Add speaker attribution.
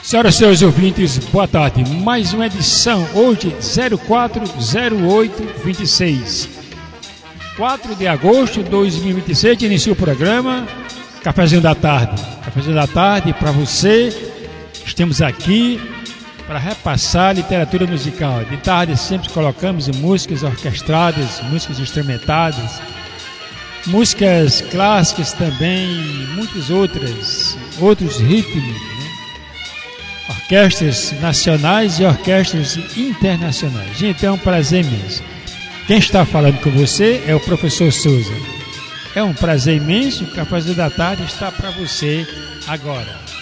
Speaker 1: Senhoras e senhores ouvintes, boa tarde. Mais uma edição, hoje 04/08/26. 4 de agosto de 2026, inicia o programa Cafézinho da Tarde. Cafézinho da Tarde para você. Estamos aqui para repassar a literatura musical. De tarde sempre colocamos músicas orquestradas, músicas instrumentadas, músicas clássicas também, muitos outros ritmos. Orquestras nacionais e orquestras internacionais. Gente, é um prazer imenso. Quem está falando com você é o professor Souza. É um prazer imenso. O Cafézinho da Tarde está para você agora.